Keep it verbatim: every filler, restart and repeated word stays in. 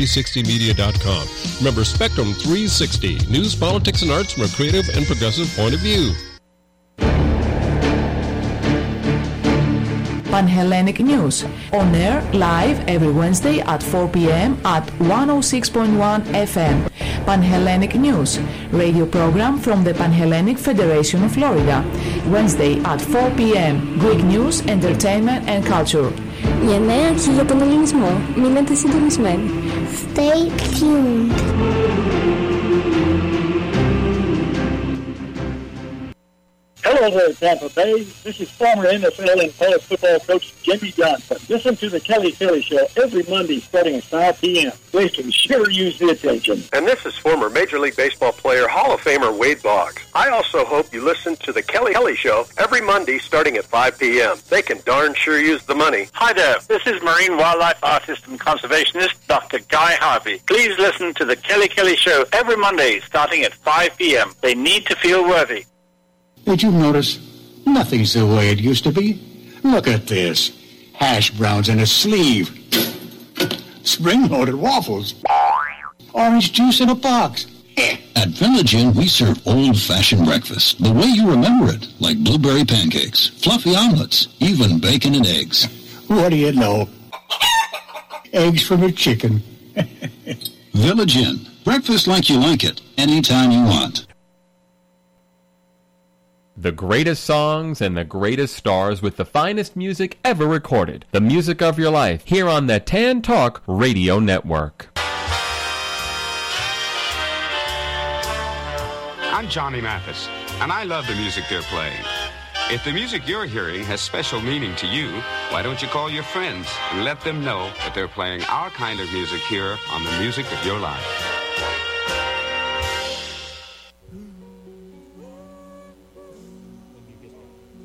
sixty media dot com. Remember, Spectrum three sixty, news, politics, and arts from a creative and progressive point of view. Panhellenic News, on air live every Wednesday at four p.m. at one oh six point one F M. Panhellenic News, radio program from the Panhellenic Federation of Florida. Wednesday at four p.m. Greek news, entertainment and culture. Για νέα και για τον ελληνισμό, μείνετε συντονισμένοι. Stay tuned. Hello there, Tampa Bay. This is former N F L and college football coach Jimmy Johnson. Listen to the Kelly Kelly Show every Monday starting at five p.m. We can sure use the attention. And this is former Major League Baseball player, Hall of Famer Wade Boggs. I also hope you listen to the Kelly Kelly Show every Monday starting at five p.m. They can darn sure use the money. Hi there. This is marine wildlife artist and conservationist Doctor Guy Harvey. Please listen to the Kelly Kelly Show every Monday starting at five p.m. They need to feel worthy. Did you notice? Nothing's the way it used to be. Look at this. Hash browns in a sleeve. Spring-loaded waffles. Orange juice in a box. At Village Inn, we serve old-fashioned breakfast, the way you remember it, like blueberry pancakes, fluffy omelets, even bacon and eggs. What do you know? Eggs from a chicken. Village Inn. Breakfast like you like it, anytime you want. The greatest songs and the greatest stars with the finest music ever recorded. The music of your life, here on the Tan Talk Radio Network. I'm Johnny Mathis, and I love the music they're playing. If the music you're hearing has special meaning to you, why don't you call your friends and let them know that they're playing our kind of music here on the music of your life.